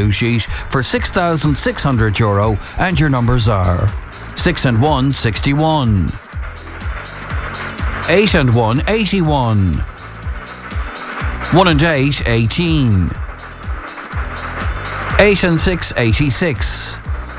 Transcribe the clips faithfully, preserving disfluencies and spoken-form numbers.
blue sheet for six thousand six hundred euro, and your numbers are six and one, sixty-one. eight and one, eighty-one. one and eight, eighteen. eight and six, eighty-six.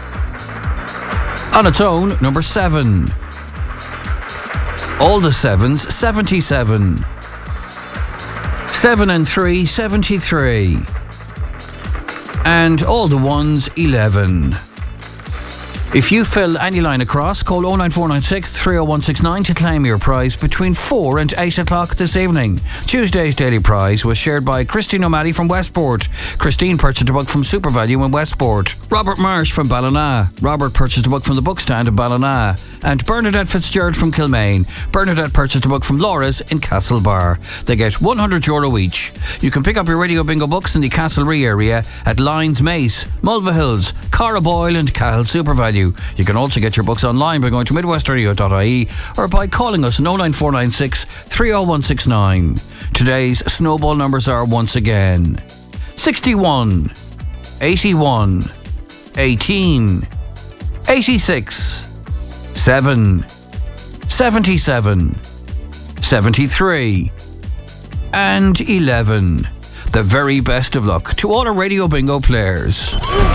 On its own, number seven. All the sevens, seventy-seven. seven and three, seventy-three. And all the ones, eleven. If you fill any line across, call oh nine four nine six, three oh one six nine to claim your prize between four and eight o'clock this evening. Tuesday's daily prize was shared by Christine O'Malley from Westport. Christine purchased a book from SuperValue in Westport. Robert Marsh from Ballina. Robert purchased a book from the bookstand in Ballina. And Bernadette Fitzgerald from Kilmaine. Bernadette purchased a book from Laura's in Castlebar. They get one hundred euro each. You can pick up your Radio Bingo books in the Castlerea area at Lyons Mace, Mulvihills, Carraboyle and Cahill SuperValue. You can also get your books online by going to midwest radio dot I E or by calling us on oh nine four nine six, three oh one six nine. Today's snowball numbers are once again sixty-one, eighty-one, eighteen, eighty-six, seven, seventy-seven, seventy-three, and eleven. The very best of luck to all our Radio Bingo players.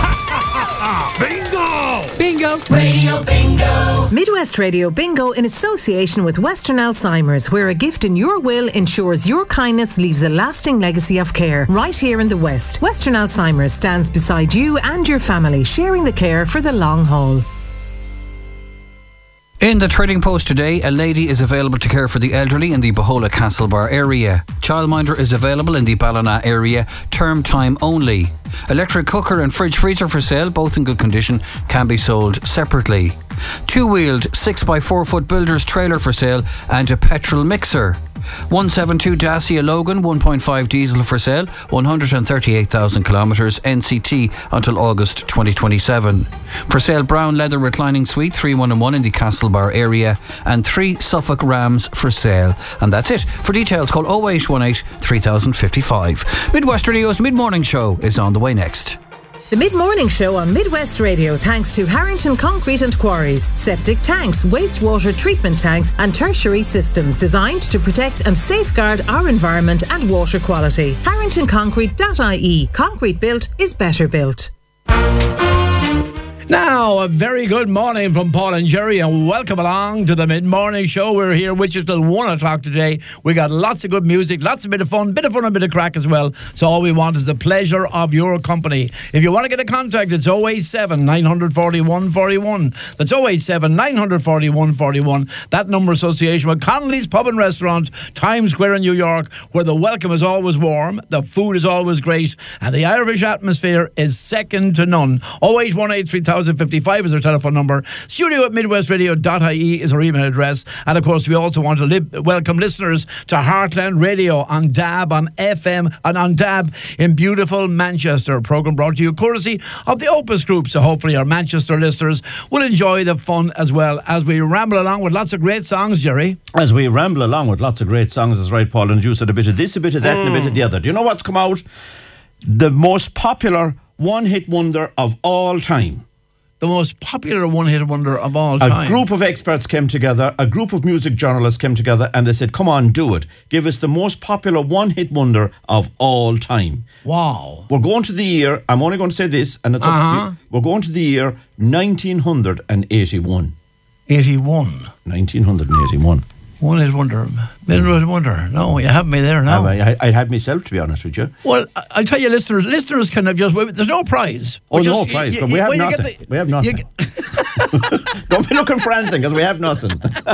Bingo! Bingo! Radio Bingo! Midwest Radio Bingo in association with Western Alzheimer's, where a gift in your will ensures your kindness leaves a lasting legacy of care right here in the West. Western Alzheimer's stands beside you and your family, sharing the care for the long haul. In the Trading Post today, a lady is available to care for the elderly in the Bohola Castlebar area. Childminder is available in the Ballina area, term time only. Electric cooker and fridge freezer for sale, both in good condition, can be sold separately. Two-wheeled six by four foot builder's trailer for sale and a petrol mixer. one seventy-two Dacia Logan one point five diesel for sale, one hundred thirty-eight thousand kilometres, N C T until August twenty twenty-seven. For sale brown leather reclining suite three one one in the Castlebar area, and three Suffolk Rams for sale. And that's it. For details call oh eight one eight, three thousand fifty-five. Midwest Radio's mid-morning show is on the way next. The Mid-Morning Show on Midwest Radio thanks to Harrington Concrete and Quarries. Septic tanks, wastewater treatment tanks and tertiary systems designed to protect and safeguard our environment and water quality. harrington concrete dot I E. Concrete built is better built. Now, a very good morning from Paul and Jerry, and welcome along to the Mid-Morning Show. We're here with you till one o'clock today. We got lots of good music, lots of bit of fun, bit of fun and bit of crack as well. So all we want is the pleasure of your company. If you want to get in contact, it's oh eight seven, nine four one, four one. That's oh eight seven, nine four one, four one. That number association with Connolly's Pub and Restaurant, Times Square in New York, where the welcome is always warm, the food is always great, and the Irish atmosphere is second to none. oh eight one eight, three thousand fifty-five is our telephone number. Studio at midwest radio dot I E is our email address. And of course, we also want to li- welcome listeners to Heartland Radio on D A B, on F M, and on D A B in beautiful Manchester. A programme brought to you courtesy of the Opus Group. So hopefully our Manchester listeners will enjoy the fun as well as we ramble along with lots of great songs, Jerry. As we ramble along with lots of great songs, is right, Paul, and you said a bit of this, a bit of that, mm. and a bit of the other. Do you know what's come out? The most popular one-hit wonder of all time. The most popular one-hit wonder of all time. A group of experts came together, a group of music journalists came together, and they said, come on, do it. Give us the most popular one-hit wonder of all time. Wow. We're going to the year, I'm only going to say this, and it's uh-huh. up to you. We're going to the year nineteen eighty-one. eighty-one? nineteen eighty-one. One-hit wonder. One-hit wonder. No, you have me there now. I, I, I'd have myself, to be honest with you. Well, I'll tell you, listeners, listeners can have just... There's no prize. Oh, just, no prize, you, but you, we have nothing. The, we have nothing. Get, Don't be looking for anything, because we have nothing.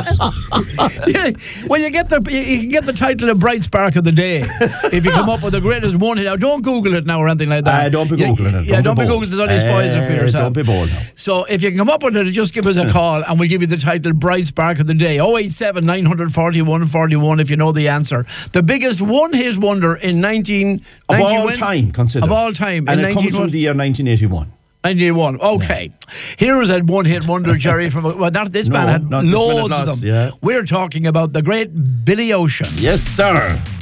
yeah, well, you get the you, you can get the title of Bright Spark of the Day if you come up with the greatest one hit. Now, don't Google it now or anything like that. Uh, don't be you, Googling it. Yeah, don't, don't be Googling it. There's only spoils uh, for yourself. Don't be bold now. So, if you can come up with it, just give us a call and we'll give you the title Bright Spark of the Day. oh eight seven, nine four one, four one if you know the answer. The biggest one-hit wonder in nineteen of all when? time, consider. Of all time. And in it comes from the year nineteen eighty-one. ninety-one. Okay. Yeah. Here is a one-hit wonder, Jerry. From well, not this no, band had not loads lots, of them. Yeah. We're talking about the great Billy Ocean. Yes, sir.